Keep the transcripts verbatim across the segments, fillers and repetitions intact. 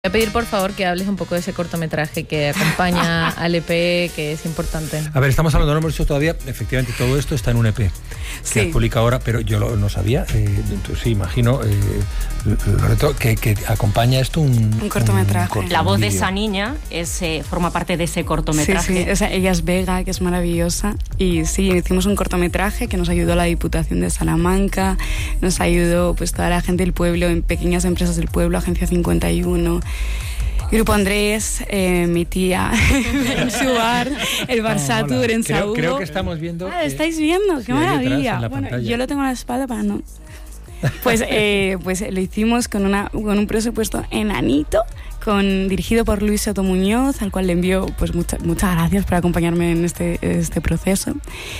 Voy a pedir por favor que hables un poco de ese cortometraje que acompaña al E P, que es importante. A ver, estamos hablando, no hemos dicho todavía, efectivamente todo esto está en un E P que sí. publica ahora, pero yo lo, no sabía, eh, sí, imagino, eh, Loreto, que, que acompaña esto un, un cortometraje. Un corto, la voz de esa niña es, eh, forma parte de ese cortometraje. Sí, sí. O sea, ella es Vega, que es maravillosa, y sí, hicimos un cortometraje que nos ayudó la Diputación de Salamanca, nos ayudó pues toda la gente del pueblo, en pequeñas empresas del pueblo, Agencia cincuenta y uno, Grupo Andrés, eh, mi tía en su bar, el Bar Satur en creo, Saúl. Creo que estamos viendo. Ah, ¿estáis viendo? ¡Qué sí, maravilla! En la bueno, pantalla. yo lo tengo a la espalda para no... Pues, eh, pues lo hicimos con, una, con un presupuesto enanito, con, dirigido por Luis Soto Muñoz, al cual le envío pues, mucha, muchas gracias por acompañarme en este, este proceso.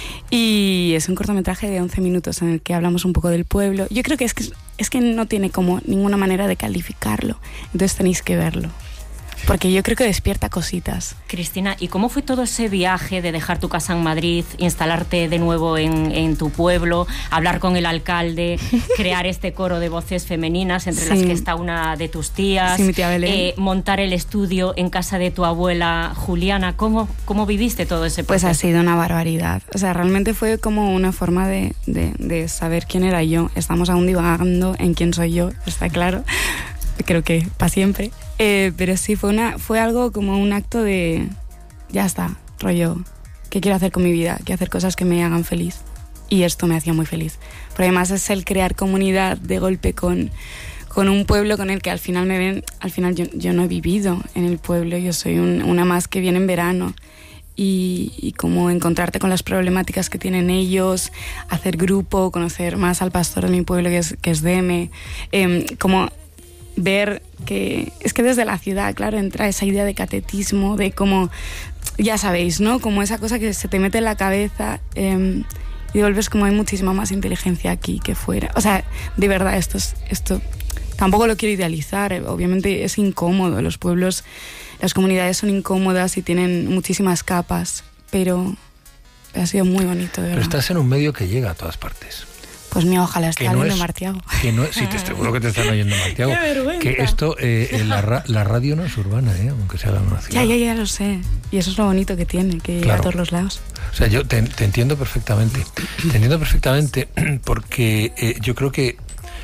Y es un cortometraje de once minutos en el que hablamos un poco del pueblo. Yo creo que es que, es que no tiene como ninguna manera de calificarlo, entonces tenéis que verlo. Porque yo creo que despierta cositas. Cristina, ¿y cómo fue todo ese viaje de dejar tu casa en Madrid, instalarte de nuevo en, en tu pueblo, hablar con el alcalde, crear este coro de voces femeninas, entre sí. las que está una de tus tías, sí, mi tía Belén. Eh, montar el estudio en casa de tu abuela Juliana? ¿Cómo, cómo viviste todo ese proceso? Pues ha sido una barbaridad. O sea, realmente fue como una forma de, de, de saber quién era yo. Estamos aún divagando en quién soy yo, está claro. Creo que para siempre. Eh, pero sí, fue, una, fue algo como un acto de... Ya está, rollo. ¿Qué quiero hacer con mi vida? Quiero hacer cosas que me hagan feliz. Y esto me hacía muy feliz. Pero además es el crear comunidad de golpe con, con un pueblo con el que al final me ven... Al final yo, yo no he vivido en el pueblo. Yo soy un, una más que viene en verano. Y, y como encontrarte con las problemáticas que tienen ellos, hacer grupo, conocer más al pastor de mi pueblo, que es, que es Deme. Eh, como... ver que es que desde la ciudad, claro, entra esa idea de catetismo, de como, ya sabéis, ¿no? Como esa cosa que se te mete en la cabeza eh, y vuelves como hay muchísima más inteligencia aquí que fuera. O sea, de verdad, esto, es, esto tampoco lo quiero idealizar, obviamente es incómodo, los pueblos, las comunidades son incómodas y tienen muchísimas capas, pero ha sido muy bonito, de verdad. Pero estás en un medio que llega a todas partes. Pues mira, ojalá esté no oyendo es, Martiago. Que no es, sí, te seguro que te están oyendo Martiago. Que esto, eh, la, ra, la radio no es urbana, ¿eh? Aunque se haga en una ciudad. Ya, ya, ya lo sé. Y eso es lo bonito que tiene, que llega claro. a todos los lados. O sea, yo te, te entiendo perfectamente. Te entiendo perfectamente porque eh, yo creo que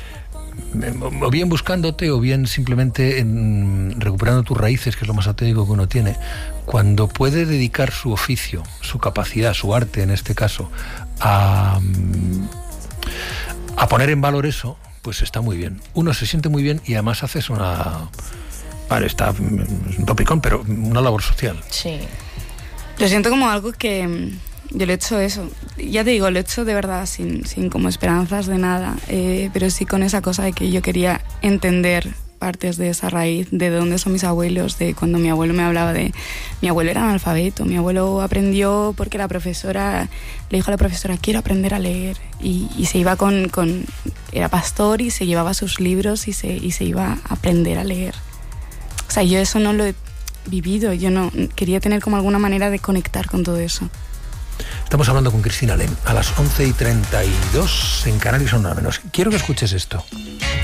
o bien buscándote o bien simplemente en, recuperando tus raíces, que es lo más auténtico que uno tiene, cuando puede dedicar su oficio, su capacidad, su arte en este caso, a... a poner en valor eso, pues está muy bien. Uno se siente muy bien y además haces una... Vale, está es un topicón, pero una labor social. Sí. Lo siento como algo que... Yo lo he hecho eso. Ya te digo, lo he hecho de verdad sin, sin como esperanzas de nada, eh, pero sí con esa cosa de que yo quería entender partes de esa raíz, de dónde son mis abuelos, de cuando mi abuelo me hablaba de... Mi abuelo era analfabeto, mi abuelo aprendió porque la profesora... Le dijo a la profesora, quiero aprender a leer. Y, y se iba con, con... Era pastor y se llevaba sus libros y se, y se iba a aprender a leer. O sea, yo eso no lo he vivido, yo no... Quería tener como alguna manera de conectar con todo eso. Estamos hablando con Cristina Lem a las once y treinta y dos en Canarias, una menos. Quiero que escuches esto.